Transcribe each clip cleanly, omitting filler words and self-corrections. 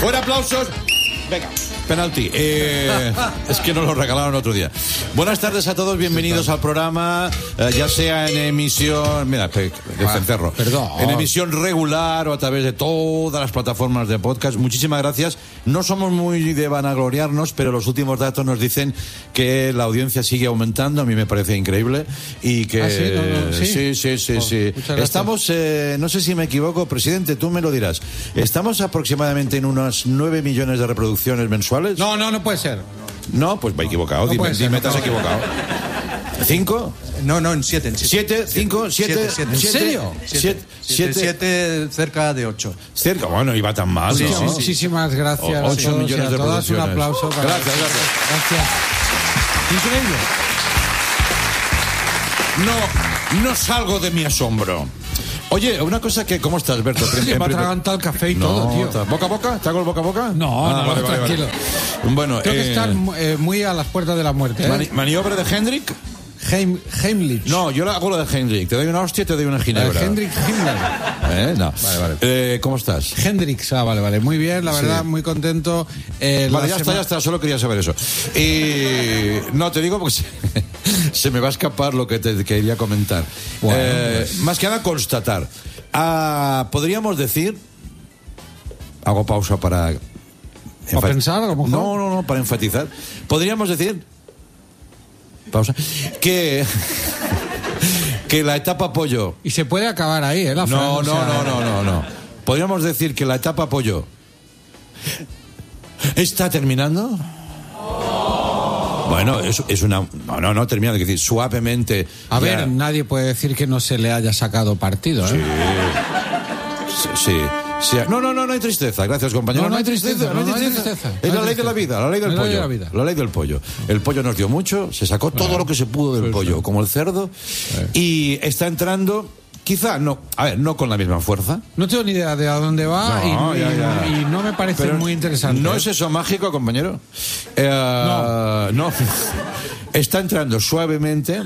Fuera aplausos. Venga, penalti. Es que nos lo regalaron otro día. Buenas tardes a todos, bienvenidos al programa, ya sea en emisión... Mira, de cencerro. Perdón. En emisión regular o a través de todas las plataformas de podcast. Muchísimas gracias. No somos muy de vanagloriarnos, pero los últimos datos nos dicen que la audiencia sigue aumentando. A mí me parece increíble. Y que... Sí. Estamos, no sé si me equivoco, presidente, tú me lo dirás. Estamos aproximadamente en unos 9 millones de reproducciones mensuales. No puede ser. No, pues me he equivocado. No Dime, te has equivocado. ¿5? No, en 7. ¿7? ¿5? ¿7? ¿En serio? 7, cerca de 8. Cerca, bueno, iba tan mal, Sí, ¿no? Muchísimas gracias. 8 millones y a de todas un reproducciones. aplauso. Gracias. Increíble. No salgo de mi asombro. Oye, una cosa que... ¿Cómo estás, Berto? Me ha atragantado el café y todo, tío. ¿Boca a boca? ¿Te hago el boca a boca? No, vale, tranquilo. Vale. Bueno, Tengo que estar muy a las puertas de la muerte. ¿Maniobra de Hendrik? Heimlich. No, yo hago lo de Hendrik. Te doy una hostia y te doy una ginebra. Hendrik Himmler. No. Vale. ¿Cómo estás? Hendrix, vale. Muy bien, la verdad, muy contento. Vale, ya está. Solo quería saber eso. Y no, te digo porque se me va a escapar lo que te quería comentar. Bueno, más que nada constatar. Podríamos decir... Hago pausa para pensar, a lo mejor. No, para enfatizar. Podríamos decir... Pausa. Que la etapa pollo... Y se puede acabar ahí, ¿eh? No. Podríamos decir que la etapa pollo está terminando. Bueno, es una... No, terminando. Es decir, suavemente... A ver, nadie puede decir que no se le haya sacado partido, ¿eh? Sí. No hay tristeza, gracias, compañero. No hay tristeza. Es la ley de la vida, la ley del pollo. La ley del pollo. El pollo nos dio mucho, se sacó todo lo que se pudo del pollo, como el cerdo, y está entrando... Quizá no, no con la misma fuerza. No tengo ni idea de a dónde va y no me parece muy interesante. ¿No es eso mágico, compañero? No. Está entrando suavemente.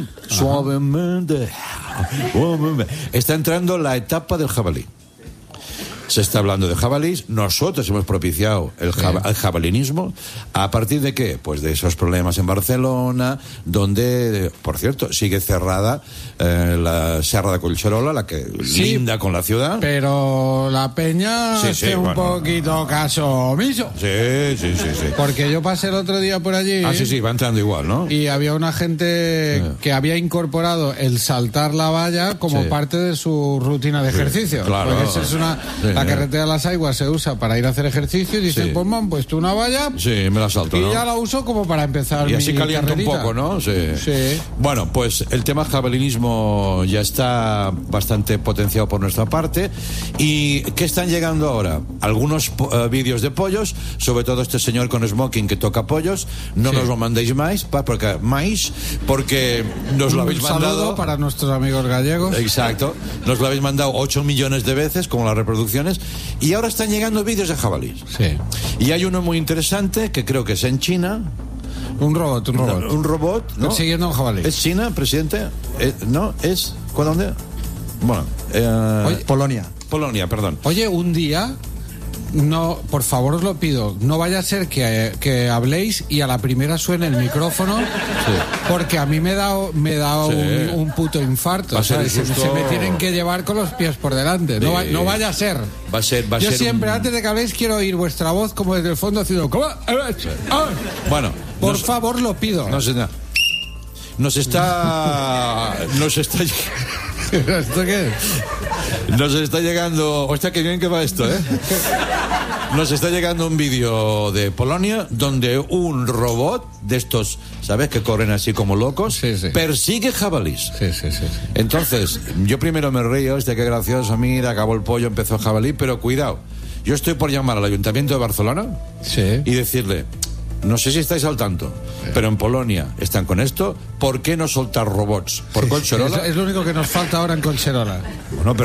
Está entrando la etapa del jabalí. Se está hablando de jabalís. Nosotros hemos propiciado el jabalinismo. ¿A partir de qué? Pues de esos problemas en Barcelona, donde, por cierto, sigue cerrada la Serra de Collserola, la que linda con la ciudad. Pero la peña hace un poquito caso omiso. Sí. Porque yo pasé el otro día por allí. Sí, va entrando igual, ¿no? Y había una gente que había incorporado el saltar la valla como parte de su rutina de ejercicio. Claro. Porque esa es la carretera de las Aguas se usa para ir a hacer ejercicio y dice, pues me han puesto una valla. Sí, me la salto, ¿no? Y ya la uso como para empezar. Y así calienta carrerita. un poco, ¿no? Sí. Bueno, pues el tema jabalinismo ya está bastante potenciado por nuestra parte. ¿Y qué están llegando ahora? Algunos vídeos de pollos, sobre todo este señor con smoking que toca pollos. No nos lo mandéis más, porque nos lo habéis mandado. Un saludo para nuestros amigos gallegos. Exacto. Nos lo habéis mandado 8 millones de veces, como las reproducciones. Y ahora están llegando vídeos de jabalíes. Sí. Y hay uno muy interesante que creo que es en China. Un robot. Un robot, ¿no? Persiguiendo a un jabalí. ¿Es China, presidente? ¿No? ¿Es? ¿Dónde? Bueno, Polonia, perdón. Oye, un día... No, por favor os lo pido, no vaya a ser que habléis y a la primera suene el micrófono, porque a mí me da un puto infarto. ¿Sabes? Se me tienen que llevar con los pies por delante. No vaya a ser. Yo siempre, antes de que habléis, quiero oír vuestra voz como desde el fondo haciendo... Bueno, por favor, lo pido. Nos está... ¿Esto qué es? Nos está llegando... Hostia, qué bien que va esto, ¿eh? Nos está llegando un vídeo de Polonia donde un robot de estos, ¿sabes? Que corren así como locos, persigue jabalís. Sí. Entonces, yo primero me río, qué gracioso, mira, acabó el pollo, empezó el jabalí, pero cuidado, yo estoy por llamar al Ayuntamiento de Barcelona y decirle... No sé si estáis al tanto, pero en Polonia están con esto. ¿Por qué no soltar robots por Collserola? Es lo único que nos falta ahora en Collserola. Bueno, perdona.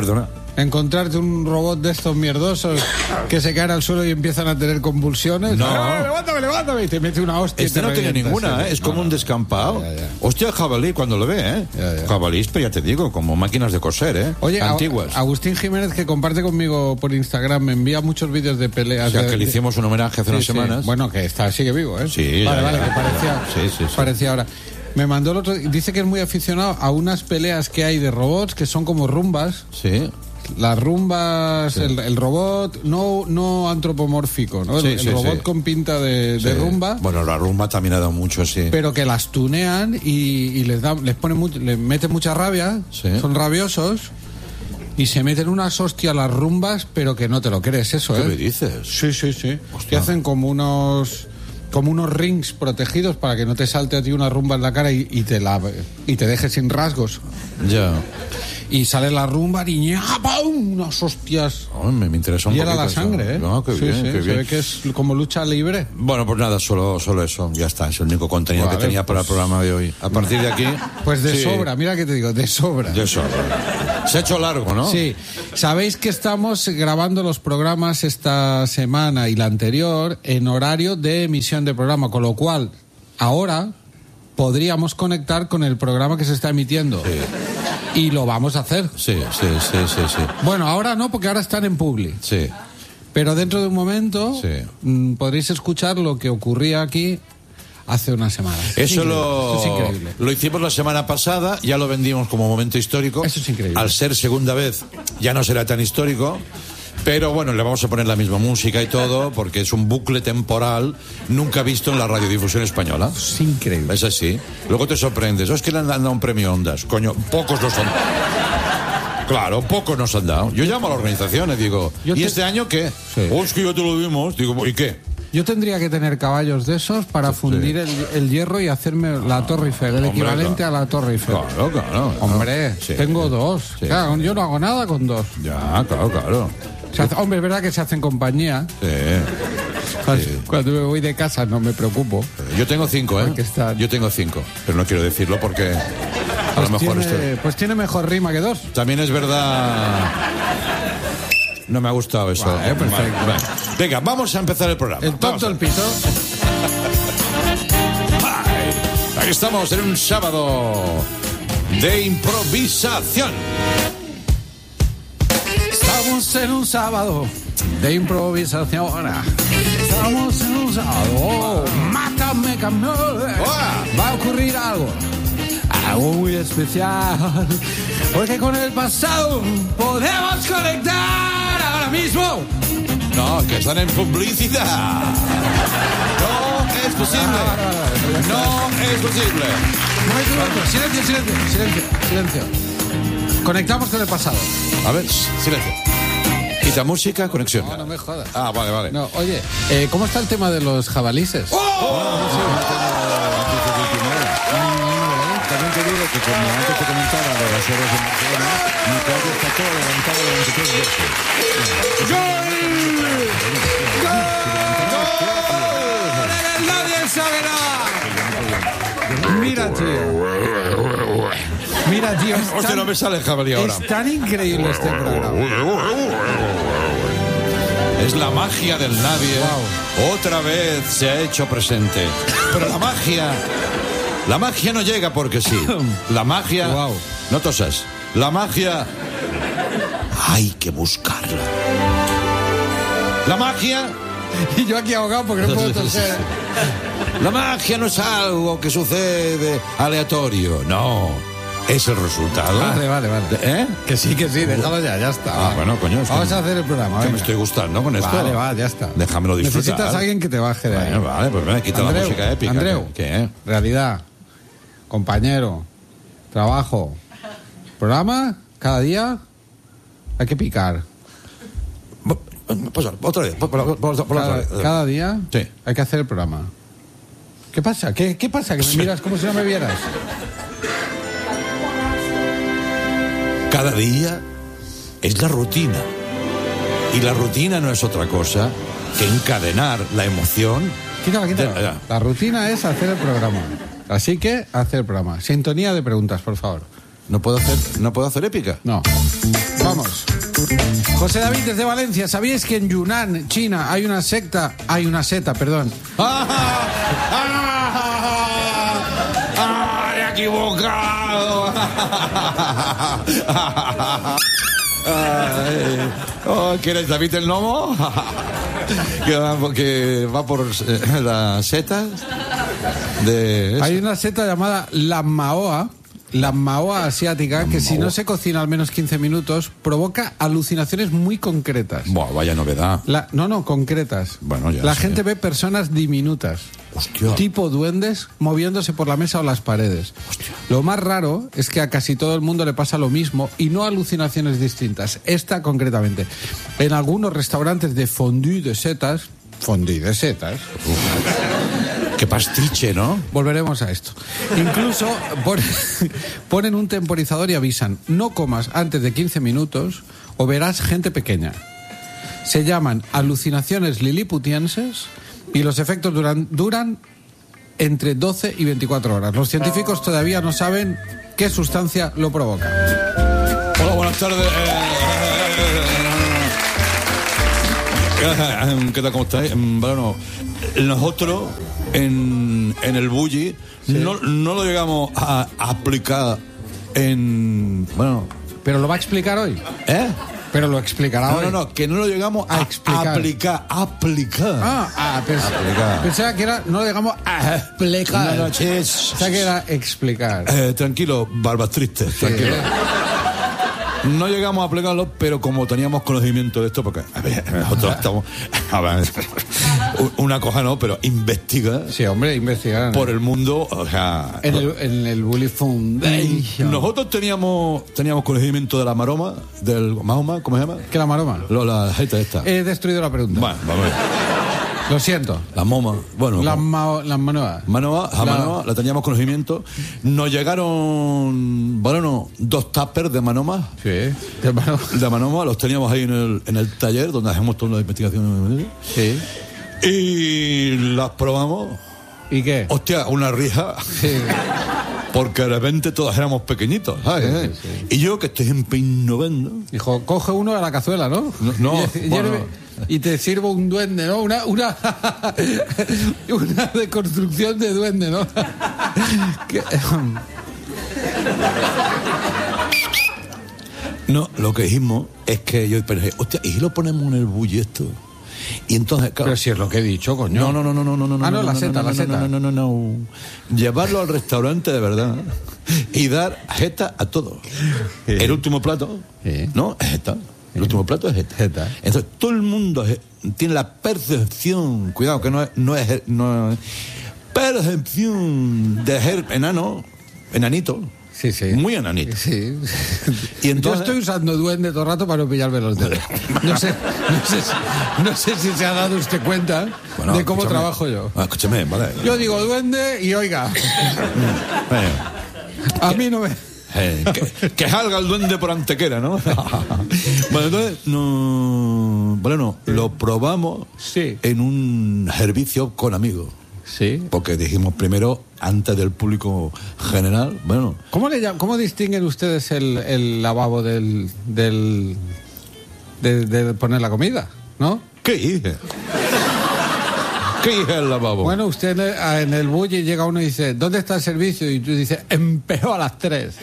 encontrarte un robot de estos mierdosos que se caen al suelo y empiezan a tener convulsiones. No. Levántame, y te mete una hostia. Este no tiene ninguna, es como un descampado. Ya. Hostia, el jabalí cuando lo ve, Ya. Jabalís, pero ya te digo, como máquinas de coser, Oye, antiguas. Agustín Jiménez, que comparte conmigo por Instagram, me envía muchos vídeos de peleas. O sea, que le hicimos un homenaje hace unas semanas. Bueno, que sigue vivo, ¿eh? Sí, vale, ya. que parecía, Sí. parecía ahora. Me mandó el otro, dice que es muy aficionado a unas peleas que hay de robots que son como rumbas. Sí. Las rumbas, sí. el robot no antropomórfico, ¿no? El robot con pinta de rumba. Bueno, la rumba también ha dado mucho, sí. Pero que las tunean y les pone les meten mucha rabia, son rabiosos y se meten unas hostias a las rumbas, pero que no te lo crees eso, ¿Qué me dices? Sí. Que hacen como unos rings protegidos para que no te salte a ti una rumba en la cara y te deje sin rasgos. Ya. Y sale la rumba y ¡pum! Unas hostias. Oh, me interesa un poquito. Y era la sangre, No, qué bien, qué bien. Se ve que es como lucha libre. Bueno, pues nada, solo eso. Ya está, es el único contenido que tenía para el programa de hoy. A partir de aquí... Pues de sobra, mira que te digo, de sobra. De sobra. Se ha hecho largo, ¿no? Sí. Sabéis que estamos grabando los programas esta semana y la anterior en horario de emisión de programa, con lo cual, ahora podríamos conectar con el programa que se está emitiendo. Sí. Y lo vamos a hacer. Sí. Bueno, ahora no, porque ahora están en Publi. Sí. Pero dentro de un momento podréis escuchar lo que ocurría aquí hace unas semanas. Eso es increíble. Lo hicimos la semana pasada, ya lo vendimos como momento histórico. Eso es increíble. Al ser segunda vez, ya no será tan histórico. Pero bueno, le vamos a poner la misma música y todo, porque es un bucle temporal nunca visto en la radiodifusión española. Es increíble. Es así. Luego te sorprendes. Es que le han dado un premio Ondas. Coño, pocos nos han dado. Claro, pocos nos han dado. Yo llamo a la organización y digo, ¿y este año qué? Sí. Oh, es que ya te lo dimos. Digo, ¿y qué? Yo tendría que tener caballos de esos para fundir el hierro y hacerme la Torre Eiffel, el equivalente a la Torre Eiffel. Claro. Hombre, Sí. tengo dos. Sí. Claro, yo no hago nada con dos. Ya, claro. Hombre, es verdad que se hacen compañía. Sí. Cuando me voy de casa no me preocupo. Yo tengo 5, Porque están... Yo tengo 5, pero no quiero decirlo porque a lo mejor pues tiene mejor rima que dos. También es verdad. No me ha gustado eso. Vale, perfecto. Vale. Venga, vamos a empezar el programa. El tonto, el pito. Aquí estamos en un sábado de improvisación. Estamos en un sábado de improvisación. Estamos en un sábado. Mátame, camión. Va a ocurrir algo muy especial. Porque con el pasado podemos conectar ahora mismo. No, que están en publicidad. No es posible. No es posible. Silencio. Conectamos con el pasado. A ver, silencio. Quita música, conexión. No me jodas. Ah, vale. No, oye, ¿cómo está el tema de los jabalises? También te digo que como antes te comentaba de las horas en Barcelona, mi caballo está todo levantado durante 3 veces. ¡Nadie sabe nada! Mira, tío. Hostia, no me sale el jabalí ahora. Es tan increíble este programa. Es la magia del nadie. Wow. Otra vez se ha hecho presente. Pero la magia no llega porque sí. La magia... Wow. No tosas. La magia... Hay que buscarla. La magia... Y yo aquí ahogado porque no puedo toser. La magia no es algo que sucede aleatorio. No. Es el resultado. Vale. ¿Eh? Que sí, déjalo ya está. Ah, bueno, coño. Vamos a hacer el programa. Que venga. me estoy gustando con esto. Vale, ya está. Déjamelo disfrutar. Necesitas a alguien que te baje de ahí. Bueno, vale, pues ven, quita la música épica. Andreu, ¿Qué? realidad, compañero, trabajo, programa, cada día hay que picar. Pues otra vez. Cada día Sí. hay que hacer el programa. ¿Qué pasa? ¿Qué pasa? Que me miras como si no me vieras. Cada día es la rutina. Y la rutina no es otra cosa que encadenar la emoción. Quítala. La rutina es hacer el programa. Así que, hacer el programa. Sintonía de preguntas, por favor. ¿No puedo hacer épica? No. Vamos. José David desde Valencia, ¿sabíais que en Yunnan, China, hay una seta, perdón? ¡He equivocado! ¿Quieres David el Nomo? que va por las setas de eso. Hay una seta llamada la Maoa asiática, que si no se cocina al menos 15 minutos, provoca alucinaciones muy concretas. Buah, vaya novedad. Concretas. Bueno, ya la sé. gente ve personas diminutas, Hostia. tipo duendes, moviéndose por la mesa o las paredes. Hostia. Lo más raro es que a casi todo el mundo le pasa lo mismo y no alucinaciones distintas. Esta concretamente. En algunos restaurantes de fondue de setas. Qué pastiche, ¿no? Volveremos a esto. Incluso ponen un temporizador y avisan: no comas antes de 15 minutos o verás gente pequeña. Se llaman alucinaciones liliputienses y los efectos duran entre 12 y 24 horas. Los científicos todavía no saben qué sustancia lo provoca. Hola, buenas tardes. ¿Qué tal? ¿Cómo estáis? Bueno, nosotros en el bulli no lo llegamos a aplicar en... Bueno... ¿Pero lo va a explicar hoy? ¿Eh? Pero lo explicará hoy. No, que no lo llegamos a aplicar. Pensaba que era, no lo llegamos a explicar. No, chis. Pensaba que era explicar. Tranquilo, barbas tristes, tranquilo. No llegamos a aplicarlo, pero como teníamos conocimiento de esto, porque a ver, nosotros estamos... A ver, una cosa no, pero investiga. Sí, hombre, investigar. Por el mundo, o sea... En el Bully Foundation. Nosotros teníamos conocimiento de la maroma, del Mahoma, ¿cómo se llama? ¿Qué la maroma? La gente esta. He destruido la pregunta. Bueno, vamos a ver. Lo siento. La moma, bueno. Las manoas. Manoa, la teníamos conocimiento. Nos llegaron, bueno, 2 tuppers de manoma. Sí. De manoma, los teníamos ahí en el taller donde hacemos todas las investigaciones. Sí. Y las probamos. ¿Y qué? Hostia, una risa. Sí. Porque de repente todos éramos pequeñitos, ¿sabes? Sí. Y yo, que estoy empeñando... Dijo, coge uno a la cazuela, ¿no? No, y te sirvo un duende, ¿no? Una deconstrucción de duende, ¿no? No, lo que dijimos es que yo pensé, hostia, ¿y si lo ponemos en el bulli esto? Y entonces, claro, pero si es lo que he dicho, coño. No. La seta. No. Llevarlo al restaurante de verdad y dar jeta a todos. Sí. El último plato, ¿no? Es jeta. El último plato es jeta. Entonces, todo el mundo tiene la percepción, cuidado, que no es percepción de ser enanito. Sí. Muy enanito. Sí. Y entonces... Yo estoy usando duende todo el rato para no pillarme los dedos. No sé si se ha dado usted cuenta de cómo trabajo yo. Escúchame, vale. Yo digo duende y oiga. A mí no me... que salga el duende por Antequera, ¿no? Bueno, entonces lo probamos en un servicio con amigos. Sí. Porque dijimos primero, antes del público general, bueno. ¿Cómo distinguen ustedes el lavabo de poner la comida? ¿No? ¿Qué hice? ¿Qué hice el lavabo? Bueno, usted en el bulli llega uno y dice, ¿dónde está el servicio? Y tú dices, empezó a las 3.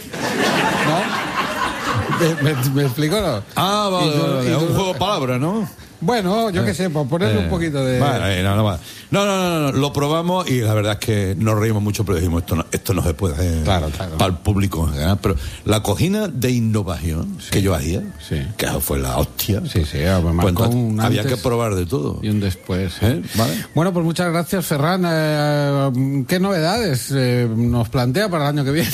¿No? ¿Me explico, no? Ah, vale, un juego de palabras, ¿no? Bueno, yo qué sé, por ponerle un poquito de... Vale, no, lo probamos y la verdad es que nos reímos mucho, pero dijimos, esto no se puede hacer claro. para el público en general. Pero la cocina de innovación que yo hacía, que fue la hostia, pues entonces, había que probar de todo. Y un después. ¿Vale? Bueno, pues muchas gracias, Ferran. ¿Qué novedades nos plantea para el año que viene?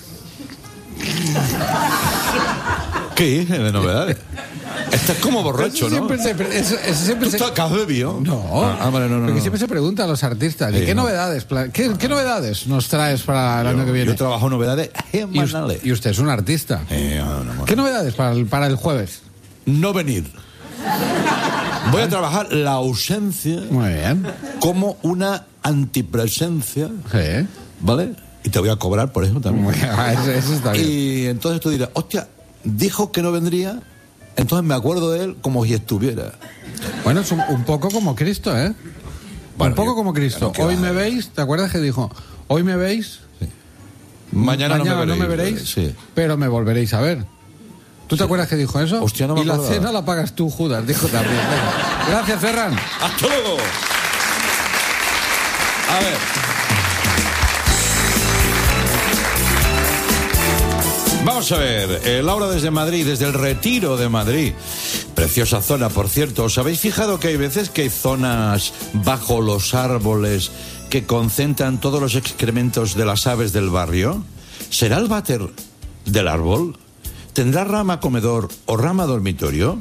¿Qué hice de novedades? Estás como borracho, ¿no? ¿Tú has bebido? No. Porque siempre se pregunta a los artistas, ¿y qué novedades? ¿Qué novedades nos traes para el año que viene? Yo trabajo novedades semanales. Y usted es un artista. ¿Qué novedades para el jueves? No venir. Voy a trabajar la ausencia. Muy bien. Como una antipresencia. Sí. ¿Vale? Y te voy a cobrar por eso también. Eso está bien. Y entonces tú dirás, hostia, dijo que no vendría Entonces me acuerdo de él como si estuviera. Bueno, es un poco como Cristo, ¿eh? Bueno, un poco como Cristo. Hoy me veis, ¿te acuerdas que dijo? Hoy me veis, Sí. Mañana no me veréis, sí. pero me volveréis a ver. ¿Tú te acuerdas que dijo eso? Hostia, no me y la acordaba. cena la pagas tú, Judas, dijo también. Venga. Gracias, Ferran. ¡Hasta luego! A ver. Vamos a ver, Laura desde Madrid, desde el Retiro de Madrid. Preciosa zona, por cierto. ¿Os habéis fijado que hay veces que hay zonas bajo los árboles que concentran todos los excrementos de las aves del barrio? ¿Será el váter del árbol? ¿Tendrá rama comedor o rama dormitorio?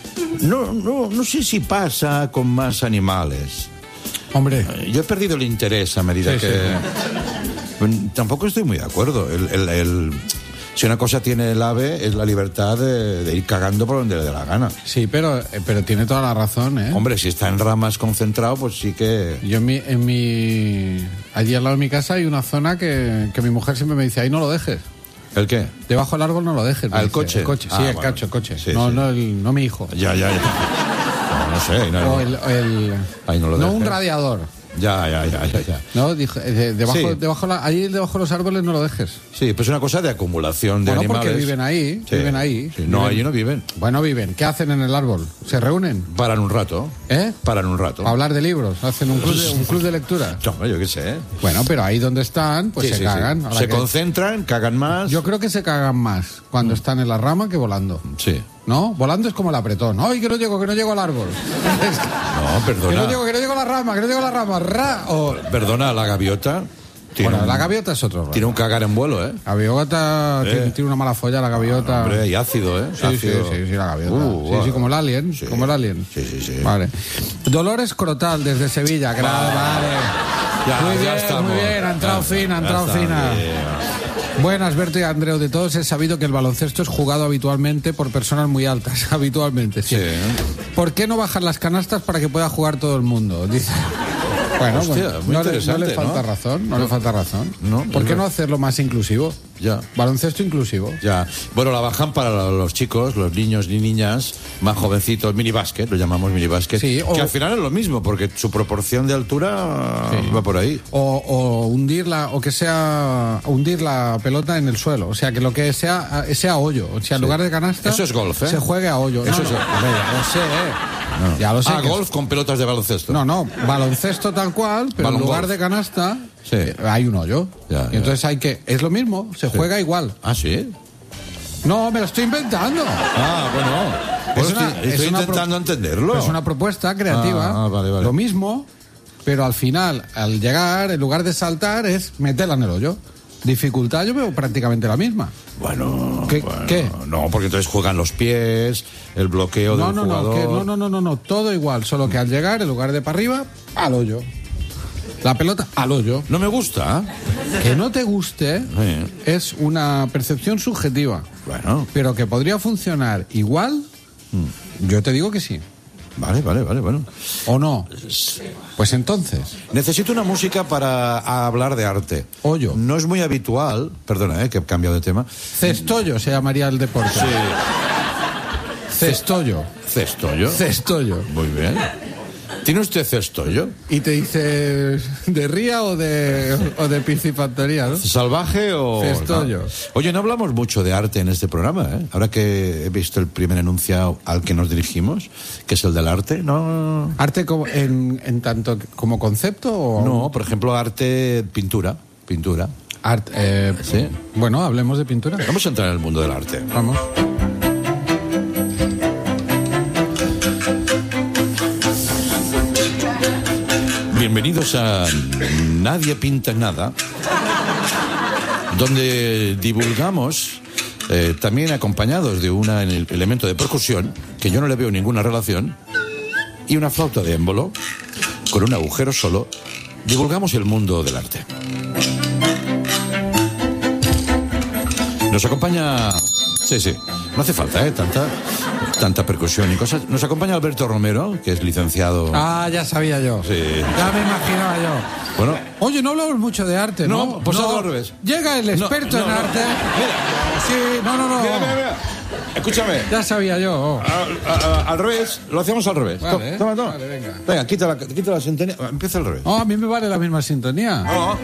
No sé si pasa con más animales. Hombre, Yo he perdido el interés a medida Sí, que... Tampoco estoy muy de acuerdo. Si una cosa tiene el ave es la libertad de ir cagando por donde le dé la gana. sí, pero tiene toda la razón, ¿eh? Hombre, si está en ramas concentrado, pues sí que... Yo allí al lado de mi casa hay una zona que mi mujer siempre me dice, ahí no lo dejes. ¿El qué? Debajo del árbol no lo dejes. me ¿El dice. coche? El coche, sí, Ah, el bueno. coche. Sí, no, sí. no mi hijo. Ya. No sé. No, O el Ahí no lo no dejes. un radiador. Ya. No, dijo, debajo, Sí. allí debajo de los árboles no lo dejes. Sí, pues es una cosa de acumulación de Bueno, animales. porque viven ahí, Sí. viven ahí. Sí, no, Viven. allí no viven. Bueno, viven. ¿Qué hacen en el árbol? ¿Se reúnen? Paran un rato. ¿Eh? Paran un rato. Para hablar de libros. Hacen un club de lectura. No, yo qué sé. Bueno, pero ahí donde están, pues Sí, se sí, cagan. sí. Ahora Se que- concentran, cagan más. Yo creo que se cagan más cuando están en la rama que volando. Sí. ¿No? Volando es como el apretón. ¡Ay, que no llego al árbol! No, que perdona. no llego a la rama! ¡Ra! O... Perdona, la gaviota. Tiene Bueno, un- la gaviota es otro rollo. Tiene un cagar en vuelo, ¿eh? La gaviota tiene una mala folla, la gaviota. Hombre, y ácido, ¿eh? Sí, Ácido. sí, la gaviota. Sí, como el alien. Sí. Como el alien. Sí. Vale. Dolores Crotal desde Sevilla. Vale. Ya, Muy ya bien, estamos. muy bien. Ha entrado Ya fina, ha entrado está fina. bien. Buenas, Berto y Andreu. De todos es sabido que el baloncesto es jugado habitualmente por personas muy altas. Habitualmente, sí. Sí. ¿Por qué no bajar las canastas para que pueda jugar todo el mundo? Dice. Bueno, Hostia, bueno, muy no le interesante, falta ¿no? razón, no le falta razón. No, ¿Por es qué no verdad. hacerlo más inclusivo? Ya. Baloncesto inclusivo. Ya. Bueno, la bajan para los chicos, los niños y niñas más jovencitos, minibásquet, lo llamamos minibásquet. Sí, o- que al final es lo mismo, porque su proporción de altura Sí. va por ahí. O hundirla, o que sea hundir la pelota en el suelo. O sea, que lo que sea hoyo. O sea, en lugar de canasta. Eso es golf, ¿eh? Se juegue a hoyo. Eso No, es- no, hombre, ya lo sé, ¿eh? Ya lo sé. que golf con pelotas de baloncesto. No, baloncesto tal cual, pero Balón en lugar golf. de canasta Sí. hay un hoyo. Ya, y entonces hay que... Es lo mismo, se juega igual. Ah, sí. No, me lo estoy inventando. Ah, bueno. Pues estoy intentando entenderlo. Es una propuesta creativa. Vale. Lo mismo, pero al final, al llegar, en lugar de saltar, es meterla en el hoyo. Dificultad yo veo prácticamente la misma. Bueno, ¿Qué- bueno, qué? No, porque entonces juegan los pies, el bloqueo del jugador. No, todo igual, solo que al llegar, en lugar de para arriba, al hoyo. La pelota al hoyo. No me gusta. Que no te guste Sí. es una percepción subjetiva, Bueno, pero que podría funcionar igual, yo te digo que sí. vale, bueno. ¿O no? Pues entonces, Necesito una música para hablar de arte. Hoyo. No es muy habitual, perdona, que he cambiado de tema. cestollo se llamaría el deporte. Cestollo. Cestollo. Muy bien. ¿Tiene usted cestollo? Y te dice de ría o de piscifactoría, ¿no? ¿Salvaje o...? Cestollo. no? Oye, no hablamos mucho de arte en este programa, ¿eh? Ahora que he visto el primer enunciado al que nos dirigimos, que es el del arte, ¿no? ¿Arte como, en tanto como concepto o...? No, por ejemplo, arte, pintura. Sí. Bueno, hablemos de pintura. Vamos a entrar en el mundo del arte. Vamos. Bienvenidos a Nadie Pinta Nada, donde divulgamos, también acompañados de un elemento de percusión, que yo no le veo ninguna relación, y una flauta de émbolo, con un agujero solo, divulgamos el mundo del arte. Nos acompaña... Sí, no hace falta, tanta percusión y cosas. Nos acompaña Alberto Romero, que es licenciado... Ah, ya sabía yo. Sí. Ya me imaginaba yo. Bueno, Oye, no hablamos mucho de arte, ¿no? No, pues algo al revés. Llega el experto en arte. Mira. Sí, no. Mira. Escúchame. Ya sabía yo. Al revés, lo hacemos al revés. Vale, Toma. Vale, venga. Venga, quita la sintonía. Empieza al revés. A mí me vale la misma sintonía. No.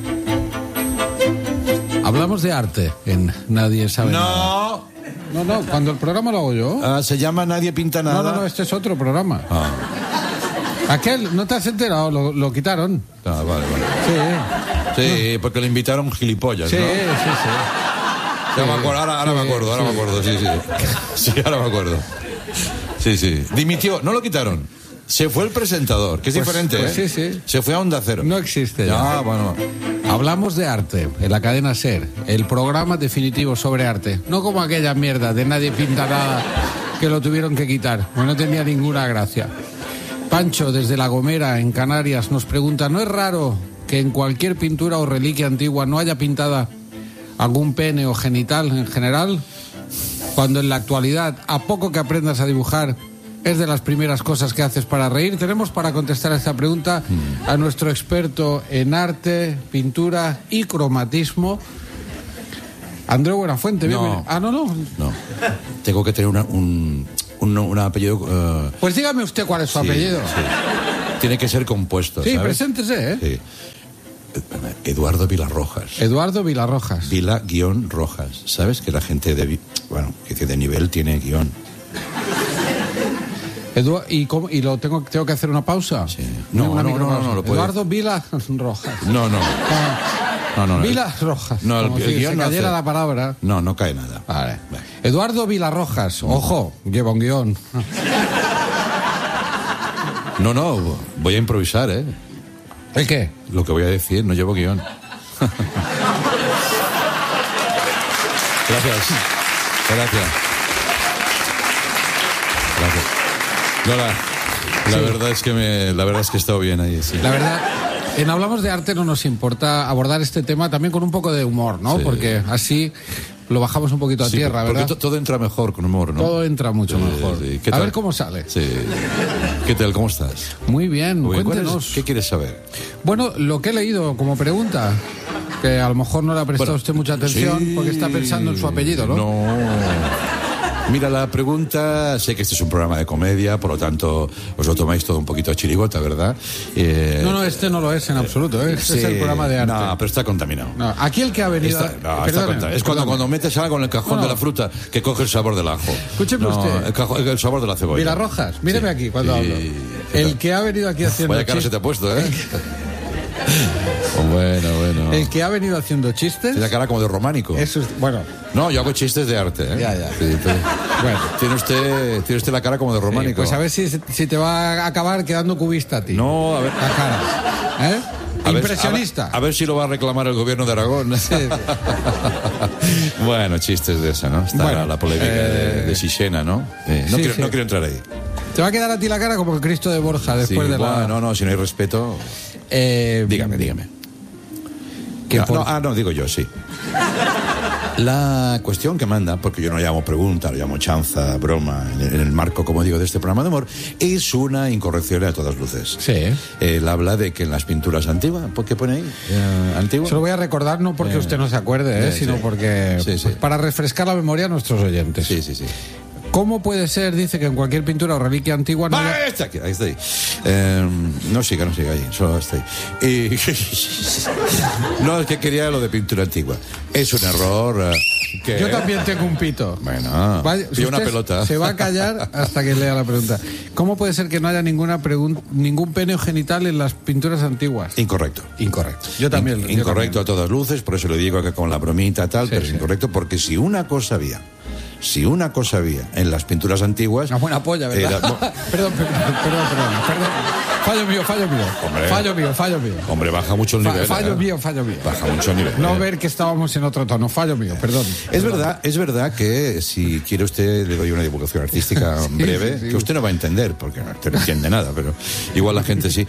Hablamos de arte en Nadie Sabe Nada. No, cuando el programa lo hago yo. Se llama Nadie Pinta Nada. No, este es otro programa. Aquel, ¿no te has enterado? Lo quitaron. Vale. Sí, porque le invitaron gilipollas, sí, ¿no? Sí. Ya me acuerdo, ahora me acuerdo, sí. Sí, ahora me acuerdo. Sí. Dimitió, no lo quitaron. Se fue el presentador, que es diferente, pues ¿eh? Sí. Se fue a Onda Cero. No existe ya. Bueno. Hablamos de arte en la cadena SER, el programa definitivo sobre arte. No como aquella mierda de Nadie Pinta Nada que lo tuvieron que quitar, porque no tenía ninguna gracia. Pancho, desde La Gomera, en Canarias, nos pregunta, ¿no es raro que en cualquier pintura o reliquia antigua no haya pintada algún pene o genital en general? Cuando en la actualidad, a poco que aprendas a dibujar, es de las primeras cosas que haces para reír. Tenemos para contestar a esta pregunta a nuestro experto en arte, pintura y cromatismo, Andreu Buenafuente. No. No. Tengo que tener un apellido... Pues dígame usted cuál es su apellido. Sí. Tiene que ser compuesto, Sí, ¿sabes? preséntese, ¿eh? Sí. Eduardo Vilarrojas. Eduardo Vilarrojas. Vila-Rojas. ¿Sabes? Que la gente de nivel tiene guión. ¿Y lo tengo que hacer una pausa? Sí. No, lo puede. Eduardo Vilarrojas. No. Vilarrojas. No, como si se cayera la palabra. No cae nada. Vale. Eduardo Vilarrojas. Ojo, lleva un guión. No, voy a improvisar, ¿eh? ¿El qué? Lo que voy a decir, no llevo guión. Gracias. La verdad es que he estado bien ahí, sí. La verdad, en Hablamos de Arte no nos importa abordar este tema también con un poco de humor, ¿no? Sí. Porque así lo bajamos un poquito a tierra, ¿verdad? Porque todo entra mejor con humor, ¿no? Todo entra mucho mejor. Sí. A ver cómo sale. Sí. ¿Qué tal? ¿Cómo estás? Muy bien, cuéntenos. ¿Qué quieres saber? Bueno, lo que he leído como pregunta, que a lo mejor no le ha prestado usted mucha atención, sí. porque está pensando en su apellido, ¿no? No. Mira, la pregunta, sé que este es un programa de comedia, por lo tanto os lo tomáis todo un poquito a chirigota, ¿verdad? No, este no lo es en absoluto, ¿eh? Este es el programa de arte. No, pero está contaminado. No, aquí el que ha venido... Es cuando metes algo en el cajón de la fruta que coge el sabor del ajo. Escúcheme usted. El sabor de la cebolla. Vilarrojas, míreme aquí cuando hablo. El que ha venido aquí haciendo... Vaya cara se te ha puesto, ¿eh? Bueno. El que ha venido haciendo chistes... Tiene la cara como de románico. Eso es, bueno. No, yo hago chistes de arte, ¿eh? Ya. Sí, pero... Bueno. Tiene usted la cara como de románico. Sí, pues a ver si te va a acabar quedando cubista a ti. No, a ver. La cara. ¿Eh? Impresionista. A ver si lo va a reclamar el gobierno de Aragón. Sí. Bueno, chistes de esa, ¿no? Está la polémica de Sixena, ¿no? No quiero entrar ahí. Te va a quedar a ti la cara como el Cristo de Borja después de la... No, si no hay respeto... Dígame. Digo yo, sí. La cuestión que manda, porque yo no llamo pregunta, lo llamo chanza, broma, en el marco, como digo, de este programa de humor, es una incorrección a todas luces. Sí. Él habla de que en las pinturas antiguas, ¿por qué pone ahí? ¿Antiguas? Se lo voy a recordar no porque usted no se acuerde, sino porque... Sí. Para refrescar la memoria a nuestros oyentes. Sí. ¿Cómo puede ser, dice, que en cualquier pintura o reliquia antigua no haya... Ahí está ahí. No siga ahí, solo está ahí. No, es que quería lo de pintura antigua. Es un error. Yo también tengo un pito. Bueno, y una pelota. Se va a callar hasta que lea la pregunta. ¿Cómo puede ser que no haya ningún pene o genital en las pinturas antiguas? Incorrecto. Yo también. Incorrecto a todas luces, por eso le digo que con la bromita tal, pero es incorrecto, porque si una cosa había en las pinturas antiguas... Una buena polla, ¿verdad? Perdón. Fallo mío. Fallo mío. Hombre, baja mucho el nivel. Fallo mío. Baja mucho el nivel. No ver que estábamos en otro tono. Fallo mío, perdón. Es verdad que si quiere usted le doy una divulgación artística breve, que usted no va a entender, porque usted no entiende nada, pero igual la gente sí.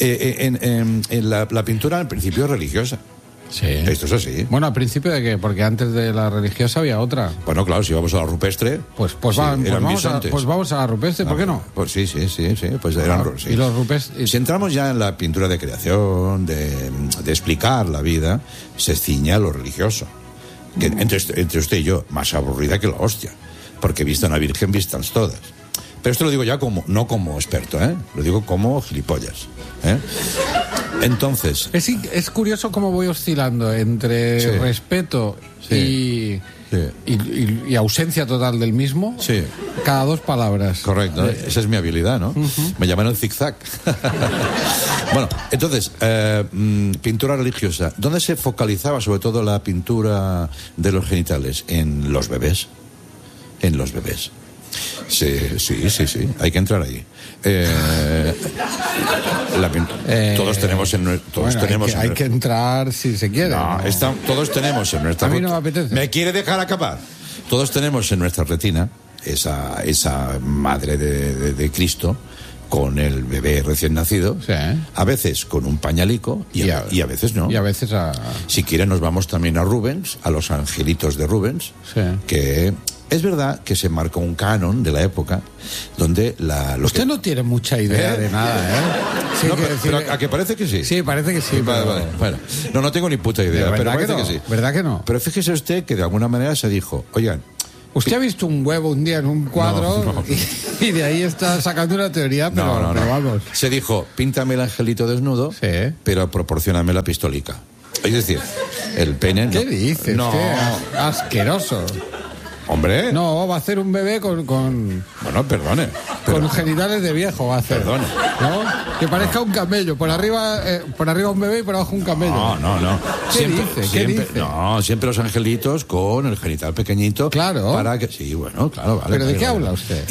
La pintura al principio es religiosa. Sí. Esto es así. Bueno, ¿al principio de qué? Porque antes de la religiosa había otra. Bueno, claro, si vamos a la rupestre... Pues vamos a la rupestre, ¿por qué no? Pues sí. Pues eran, sí. Y los rupestres... Si entramos ya en la pintura de creación, de explicar la vida, se ciña a lo religioso. Que entre usted y yo, más aburrida que la hostia. porque vista una virgen, vistas todas. Pero esto lo digo ya no como experto, lo digo como gilipollas. Entonces... Es curioso cómo voy oscilando entre respeto y ausencia total del mismo, cada 2 palabras. Correcto, esa es mi habilidad, ¿no? Me llaman el zigzag. Bueno, entonces, pintura religiosa. ¿Dónde se focalizaba sobre todo la pintura de los genitales? En los bebés. En los bebés. Sí, hay que entrar ahí. Todos tenemos hay que entrar si se quiere. Todos tenemos en nuestra... A mí no me apetece. ¿Me quiere dejar acabar? Todos tenemos en nuestra retina esa madre de Cristo con el bebé recién nacido, a veces con un pañalico y a veces no. Y a veces Si quieren nos vamos también a Rubens, a los angelitos de Rubens, que... Es verdad que se marcó un canon de la época donde Usted no tiene mucha idea de nada, Sí, no, pero ¿a que parece que sí? Sí, parece que sí. Vale. Bueno, no tengo ni puta idea, pero parece que sí. ¿Verdad que no? Pero fíjese usted que de alguna manera se dijo, oigan... Usted ha visto un huevo un día en un cuadro No. Y de ahí está sacando una teoría, pero vamos. Se dijo, píntame el angelito desnudo, pero proporcióname la pistolica. Es decir, el pene... ¿Qué dices? No. Qué asqueroso. Hombre. No, va a hacer un bebé con Bueno, perdone. Con genitales de viejo va a hacer. Perdone. ¿No? Que parezca un camello. Por arriba un bebé y por abajo un camello. No. ¿Qué dice? No, siempre los angelitos con el genital pequeñito. Claro. Para que... Sí, bueno, claro, vale. ¿Pero de qué habla usted?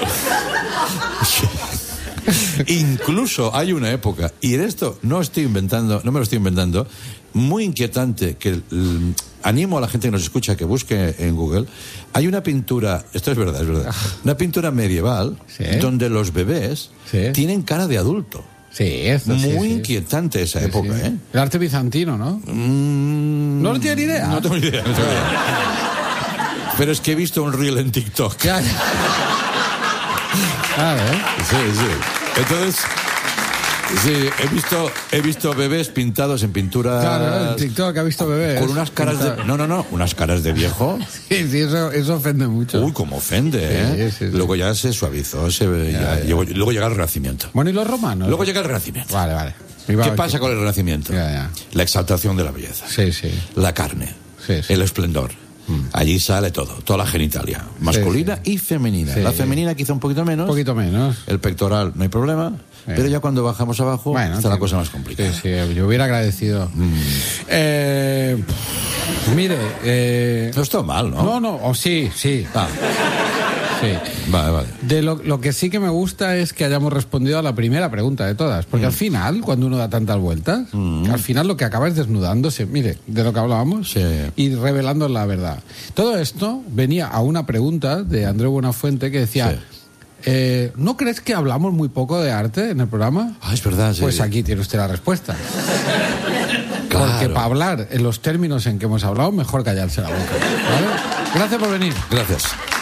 Incluso hay una época, y en esto no me lo estoy inventando, muy inquietante, que animo a la gente que nos escucha que busque en Google. Hay una pintura, esto es verdad, una pintura medieval donde los bebés tienen cara de adulto. Sí, esto muy inquietante esa época, El arte bizantino, ¿no? ¿No lo tiene ni idea? No tengo ni idea. Pero es que he visto un reel en TikTok. Sí. Entonces, he visto bebés pintados en pintura. Claro, en TikTok ha visto bebés. Con unas caras de... No, unas caras de viejo. Sí, eso ofende mucho. Uy, cómo ofende, Sí. Luego ya se suavizó, luego llega el Renacimiento. Bueno, ¿y los romanos? Luego llega el Renacimiento. Vale. ¿Qué pasa con el Renacimiento? La exaltación de la belleza. Sí. La carne. El esplendor. Allí sale toda la genitalia, masculina y femenina. La femenina quizá un poquito menos. El pectoral no hay problema, pero ya cuando bajamos abajo está la cosa más complicada. Sí, yo hubiera agradecido. Mire... No está mal, ¿no? No, sí. Sí. Vale. De lo que sí que me gusta es que hayamos respondido a la primera pregunta de todas. Porque al final, cuando uno da tantas vueltas, al final lo que acaba es desnudándose, mire, de lo que hablábamos, y revelando la verdad. Todo esto venía a una pregunta de Andreu Buenafuente que decía... ¿No crees que hablamos muy poco de arte en el programa? Es verdad, sí. Pues aquí tiene usted la respuesta. Claro. Porque para hablar en los términos en que hemos hablado, mejor callarse la boca. ¿Vale? Gracias por venir. Gracias.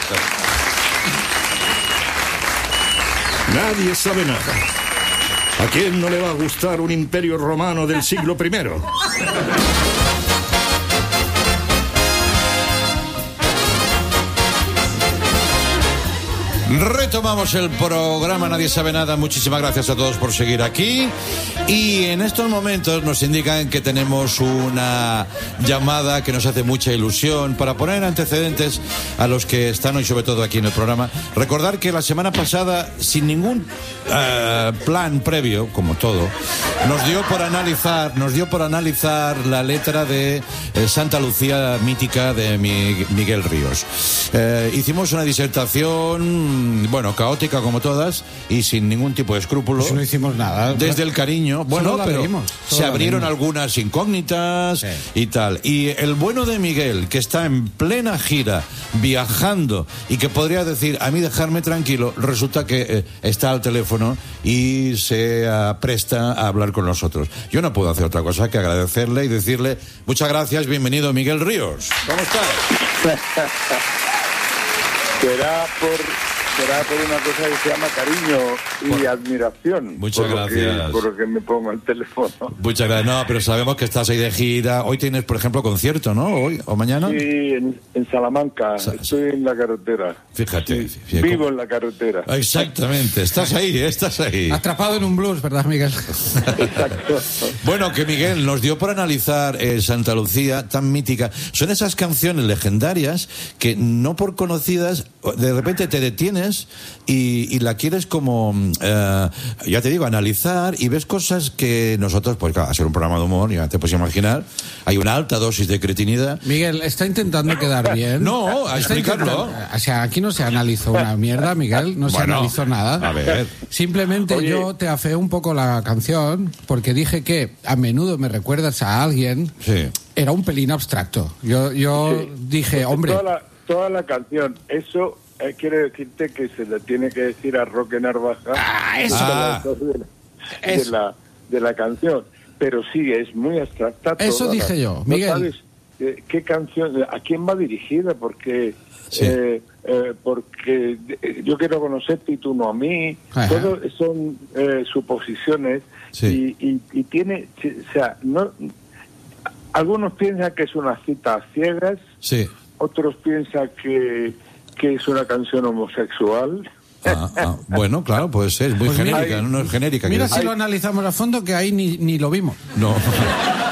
Nadie sabe nada. ¿A quién no le va a gustar un imperio romano del siglo I? Retomamos el programa Nadie sabe nada. Muchísimas gracias a todos por seguir aquí. Y en estos momentos nos indican que tenemos una llamada que nos hace mucha ilusión para poner antecedentes a los que están hoy, sobre todo aquí en el programa. Recordar que la semana pasada, sin ningún plan previo, como todo, nos dio por analizar la letra de Santa Lucía mítica de Miguel Ríos. Hicimos una disertación, caótica como todas y sin ningún tipo de escrúpulo. Pues no hicimos nada. Desde el cariño. Pero se abrieron algunas incógnitas y tal. Y el bueno de Miguel, que está en plena gira, viajando, y que podría decir, a mí dejarme tranquilo, resulta que está al teléfono y se presta a hablar con nosotros. Yo no puedo hacer otra cosa que agradecerle y decirle, muchas gracias, bienvenido Miguel Ríos. ¿Cómo estás? será por una cosa que se llama cariño y admiración. Muchas gracias. Por lo que me pongo el teléfono. Muchas gracias. No, pero sabemos que estás ahí de gira. Hoy tienes, por ejemplo, concierto, ¿no? ¿Hoy o mañana? Sí, en Salamanca. Estoy en la carretera. Fíjate. Sí, vivo en la carretera. Exactamente. Estás ahí. Atrapado en un blues, ¿verdad, Miguel? Exacto. Bueno, que Miguel nos dio por analizar Santa Lucía, tan mítica. Son esas canciones legendarias que no por conocidas, de repente te detienes y la quieres como, ya te digo, analizar y ves cosas que nosotros, pues claro, a ser un programa de humor, ya te puedes imaginar, hay una alta dosis de cretinidad. Miguel, ¿está intentando quedar bien? No, a explicarlo. O sea, aquí no se analizó una mierda, Miguel, no se analizó nada. A ver. Simplemente yo te afeé un poco la canción porque dije que a menudo me recuerdas a alguien. Sí. Era un pelín abstracto. Yo dije, hombre... Toda la canción, eso quiere decirte que se le tiene que decir a Roque Narvaja de la canción. Pero sí, es muy abstracta. Eso dije yo, Miguel. ¿No sabes qué canción, a quién va dirigida? Porque... Sí. Porque yo quiero conocerte y tú no a mí. Todo son suposiciones. Sí. Y tiene, o sea, no, algunos piensan que es una cita a ciegas. Sí. Otros piensan que es una canción homosexual. Bueno, claro, puede ser, es muy Pues genérica, no es genérica. Mira si lo analizamos a fondo, que ahí ni lo vimos. No.